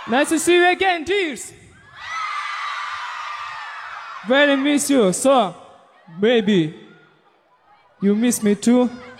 Nice to see you again, dears. Very miss you. So, baby, you miss me too?